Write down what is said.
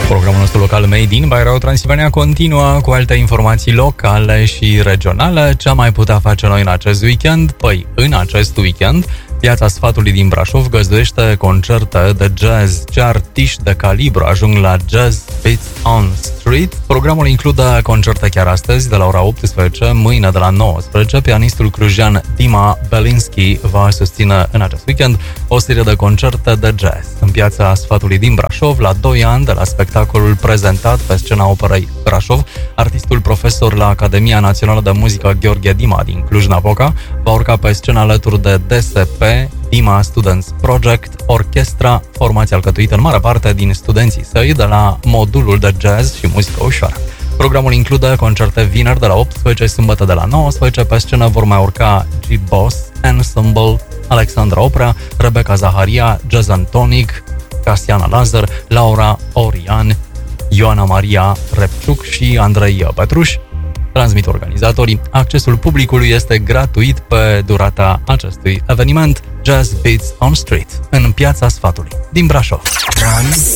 Programul nostru local Made in Bairro Transilvania continuă cu alte informații locale și regionale. Ce am mai putea face noi în acest weekend? Păi, în acest weekend, Piața Sfatului din Brașov găzduiește concerte de jazz. Ce artiști de calibru ajung la Jazz Beats on Street? Programul include concerte chiar astăzi, de la ora 18, mâine de la 19. Pianistul clujean Dima Belinski va susține în acest weekend o serie de concerte de jazz. În Piața Sfatului din Brașov, la 2 ani de la spectacolul prezentat pe scena Operei Brașov, artistul profesor la Academia Națională de Muzică Gheorghe Dima din Cluj-Napoca va urca pe scenă alături de DSP, Dima Students Project, orchestra, formație alcătuită în mare parte din studenții săi de la modulul de jazz și muzică ușoară. Programul include concerte vineri de la 18, sâmbătă de la 19, pe scenă vor mai urca G-Boss, Ensemble, Alexandra Oprea, Rebecca Zaharia, Jazz Antonic, Casiana Lazar, Laura Orian, Ioana Maria Repciuc și Andrei Petruș. Transmit organizatorii. Accesul publicului este gratuit pe durata acestui eveniment Jazz Beats on Street în Piața Sfatului din Brașov.